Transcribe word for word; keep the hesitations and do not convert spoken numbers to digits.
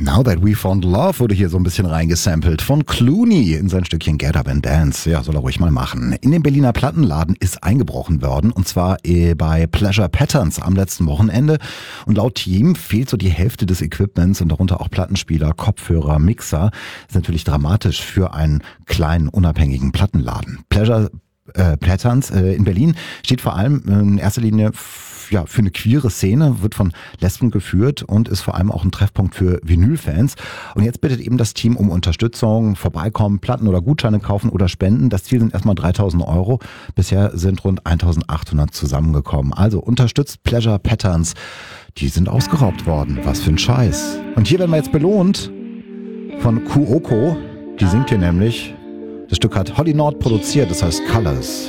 Now That We Found Love wurde hier so ein bisschen reingesampelt von Clooney in sein Stückchen Get Up and Dance. Ja, soll er ruhig mal machen. In den Berliner Plattenladen ist eingebrochen worden und zwar bei Pleasure Patterns am letzten Wochenende. Und laut Team fehlt so die Hälfte des Equipments und darunter auch Plattenspieler, Kopfhörer, Mixer. Ist natürlich dramatisch für einen kleinen, unabhängigen Plattenladen. Pleasure äh, Patterns äh, in Berlin steht vor allem in erster Linie ja, für eine queere Szene, wird von Lesben geführt und ist vor allem auch ein Treffpunkt für Vinylfans. Und jetzt bittet eben das Team um Unterstützung, vorbeikommen, Platten oder Gutscheine kaufen oder spenden. Das Ziel sind erstmal dreitausend Euro. Bisher sind rund eintausendachthundert zusammengekommen. Also unterstützt Pleasure Patterns. Die sind ausgeraubt worden. Was für ein Scheiß. Und hier werden wir jetzt belohnt von Kuoko. Die singt hier nämlich. Das Stück hat Holly Nord produziert, das heißt Colors.